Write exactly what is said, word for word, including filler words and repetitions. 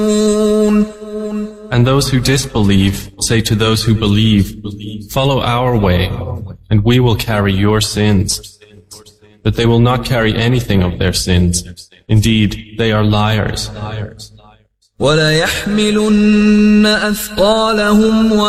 And those who disbelieve say to those who believe, follow our way, and we will carry your sins. But they will not carry anything of their sins. Indeed, they are liars. وَلَيَحْمِلُنَّ أَثْقَالَهُمْ